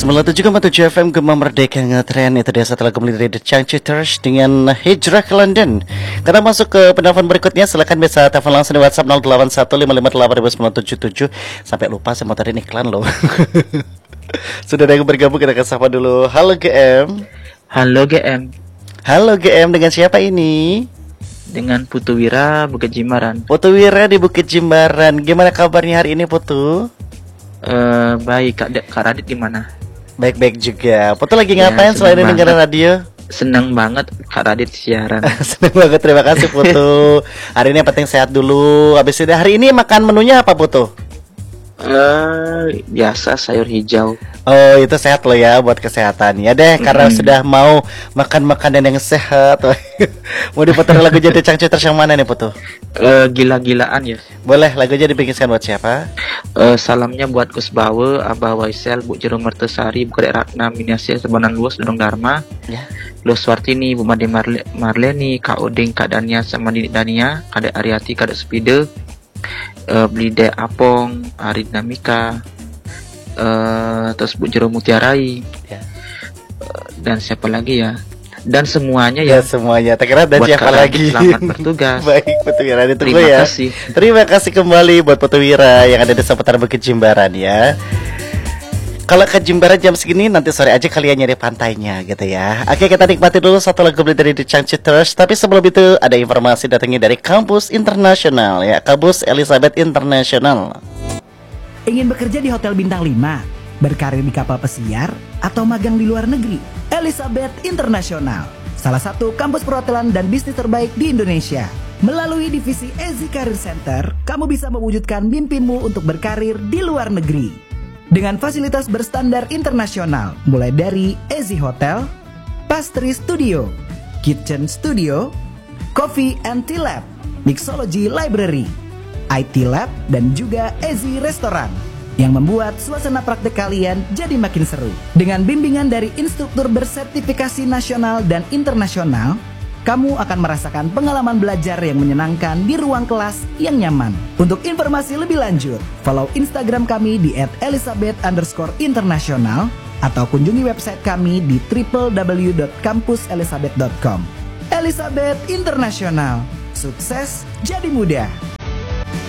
97,7 FM Gema Merdeka Ngetren. Itu dia satu lagu dari The Changcuters dengan Hijrah ke London. Kita masuk ke penelpon berikutnya. Silakan bisa telepon langsung di WhatsApp 0815588777. Sampai lupa sama tadi iklan loh. Sudah ada yang bergabung, kita akan sapa dulu. Halo GM. Halo GM. Halo GM, dengan siapa ini? Dengan Putu Wira, Bukit Jimbaran. Putu Wira di Bukit Jimbaran. Gimana kabarnya hari ini Putu? Baik, Kak Radit gimana? Baik-baik juga. Putu lagi ngapain selain dengerin radio? Seneng banget Kak Radit siaran. Seneng banget, terima kasih Putu. Hari ini yang penting sehat dulu. Habis itu hari ini makan menunya apa Putu? Biasa sayur hijau. Oh, itu sehat loh ya buat kesehatan. Ya deh, karena sudah mau makan makanan yang sehat. Mau diputar lagu jadi Changcuters yang mana nih Putu? Gila-gilaan ya. Boleh, lagunya dibikinkan buat siapa? Salamnya buat Gus Bawe, Abah Waisel, Bu Jero Mertesari, Bu Kadek Ratna, Miniasia, Sebanan Luas, Dodong Dharma, Ya. Lu Swartini, Bu Made Marleni, Kak Oding, Kak Dania, sama Dinik Dania, Kadek Ariati, Kadek Spide, Blide Apong, Arid Namika, terus Bu Jero Mutiarai, Ya. Dan siapa lagi ya? Dan semuanya Ya ya. semuanya. Tak kira dan Buat siapa Kak lagi? Radit, selamat bertugas. Baik, Putu Wira, ditunggu Terima ya. kasih. Terima kasih kembali buat Putu Wira yang ada di seputar Bukit Jimbaran ya. Kalau ke Jimbaran jam segini nanti sore aja kalian nyari pantainya gitu ya. Oke, kita nikmati dulu satu lagu dari The Changcuters. Tapi sebelum itu ada informasi datangnya dari Kampus Internasional ya, Kampus Elizabeth Internasional. Ingin bekerja di Hotel Bintang 5, berkarir di kapal pesiar, atau magang di luar negeri? Elizabeth Internasional, salah satu kampus perhotelan dan bisnis terbaik di Indonesia. Melalui divisi Ezi Career Center, kamu bisa mewujudkan mimpimu untuk berkarir di luar negeri. Dengan fasilitas berstandar internasional, mulai dari Ezi Hotel, Pastry Studio, Kitchen Studio, Coffee and Tea Lab, Mixology Library, IT Lab, dan juga Ezi Restoran, yang membuat suasana praktek kalian jadi makin seru. Dengan bimbingan dari instruktur bersertifikasi nasional dan internasional, kamu akan merasakan pengalaman belajar yang menyenangkan di ruang kelas yang nyaman. Untuk informasi lebih lanjut, follow Instagram kami di @elizabeth_international atau kunjungi website kami di www.campuselizabeth.com. Elizabeth Internasional, sukses jadi mudah.